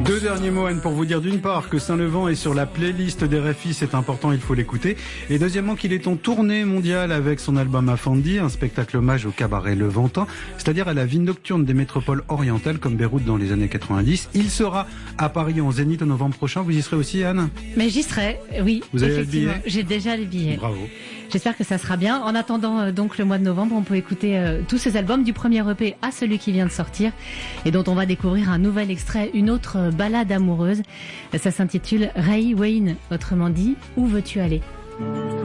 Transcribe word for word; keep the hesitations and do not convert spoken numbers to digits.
Deux derniers mots, Anne, pour vous dire d'une part que Saint-Levant est sur la playlist des R F I, c'est important, il faut l'écouter. Et deuxièmement qu'il est en tournée mondiale avec son album Afandi, un spectacle hommage au cabaret levantin, c'est-à-dire à la vie nocturne des métropoles orientales comme Beyrouth dans les années quatre-vingt-dix. Il sera à Paris en Zénith en novembre prochain. Vous y serez aussi, Anne? Mais j'y serai, oui. Vous avez effectivement. le billet? J'ai déjà les billets. Bravo. J'espère que ça sera bien. En attendant euh, donc le mois de novembre, on peut écouter euh, tous ces albums du premier E P à celui qui vient de sortir et dont on va découvrir un nouvel extrait, une autre euh, balade amoureuse. Ça s'intitule Ray Wayne, autrement dit, où veux-tu aller?